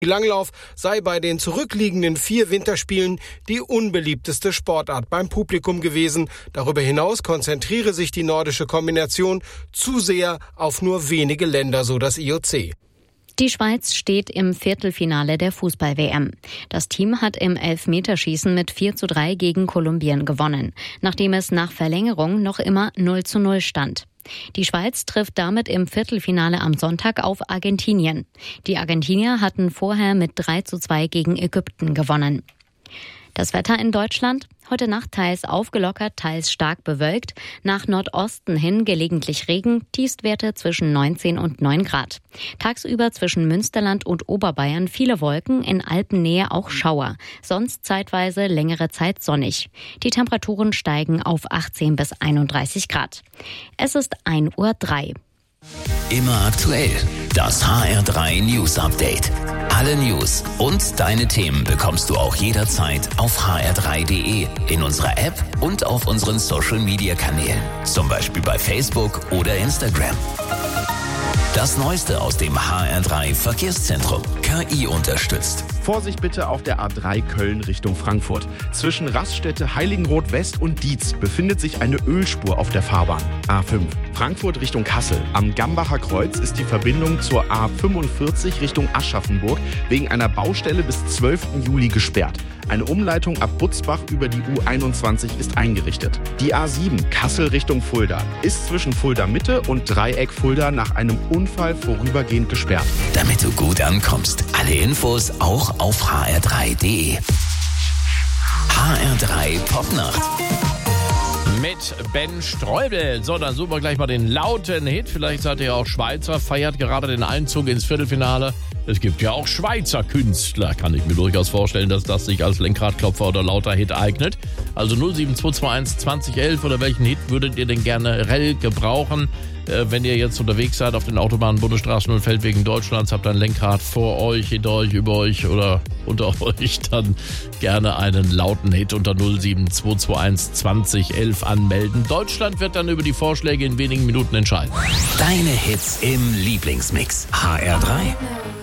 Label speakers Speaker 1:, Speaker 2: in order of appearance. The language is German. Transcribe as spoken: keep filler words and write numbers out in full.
Speaker 1: Langlauf sei bei den zurückliegenden vier Winterspielen die unbeliebteste Sportart beim Publikum gewesen. Darüber hinaus konzentriere sich die nordische Kombination zu sehr auf nur wenige Länder, so das I O C.
Speaker 2: Die Schweiz steht im Viertelfinale der Fußball-W M. Das Team hat im Elfmeterschießen mit vier zu drei gegen Kolumbien gewonnen, nachdem es nach Verlängerung noch immer null zu null stand. Die Schweiz trifft damit im Viertelfinale am Sonntag auf Argentinien. Die Argentinier hatten vorher mit drei zu zwei gegen Ägypten gewonnen. Das Wetter in Deutschland? Heute Nacht teils aufgelockert, teils stark bewölkt. Nach Nordosten hin gelegentlich Regen, Tiefstwerte zwischen neunzehn und neun Grad. Tagsüber zwischen Münsterland und Oberbayern viele Wolken, in Alpennähe auch Schauer. Sonst zeitweise längere Zeit sonnig. Die Temperaturen steigen auf achtzehn bis einunddreißig Grad. Es ist ein Uhr drei.
Speaker 3: Immer aktuell. Das H R drei News Update. Alle News und deine Themen bekommst du auch jederzeit auf h r drei punkt d e, in unserer App und auf unseren Social Media Kanälen. Zum Beispiel bei Facebook oder Instagram. Das Neueste aus dem H R drei Verkehrszentrum. K I unterstützt.
Speaker 4: Vorsicht bitte auf der A drei Köln Richtung Frankfurt. Zwischen Raststätte Heiligenroth West und Dietz befindet sich eine Ölspur auf der Fahrbahn. A fünf. Frankfurt Richtung Kassel. Am Gambacher Kreuz ist die Verbindung zur A fünfundvierzig Richtung Aschaffenburg wegen einer Baustelle bis zwölften Juli gesperrt. Eine Umleitung ab Butzbach über die U einundzwanzig ist eingerichtet. Die A sieben Kassel Richtung Fulda ist zwischen Fulda Mitte und Dreieck Fulda nach einem Unfall vorübergehend gesperrt.
Speaker 3: Damit du gut ankommst. Alle Infos auch auf h r drei punkt d e. H R drei Popnacht.
Speaker 5: Mit Ben Streubel. So, dann suchen wir gleich mal den lauten Hit. Vielleicht seid ihr auch Schweizer, feiert gerade den Einzug ins Viertelfinale. Es gibt ja auch Schweizer Künstler. Kann ich mir durchaus vorstellen, dass das sich als Lenkradklopfer oder lauter Hit eignet. Also null sieben zwei zwei eins zwanzig elf oder welchen Hit würdet ihr denn generell gebrauchen? Äh, wenn ihr jetzt unterwegs seid auf den Autobahnen, Bundesstraßen und Feldwegen Deutschlands, habt ein Lenkrad vor euch, hinter euch, über euch oder unter euch, dann gerne einen lauten Hit unter null sieben zwei zwei eins zwanzig elf anmelden. Deutschland wird dann über die Vorschläge in wenigen Minuten entscheiden.
Speaker 3: Deine Hits im Lieblingsmix. H R drei